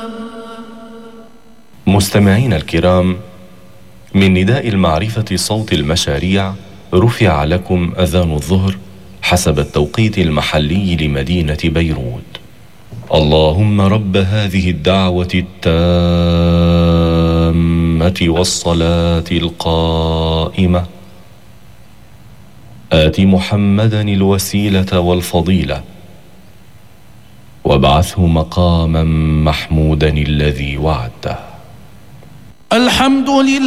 مستمعين الكرام، من نداء المعرفة صوت المشاريع رفع لكم أذان الظهر حسب التوقيت المحلي لمدينة بيروت. اللهم رب هذه الدعوة التامة والصلاة القائمة آت محمدا الوسيلة والفضيلة وابعثه مقاما محمودا الذي وعدته. الحمد لله.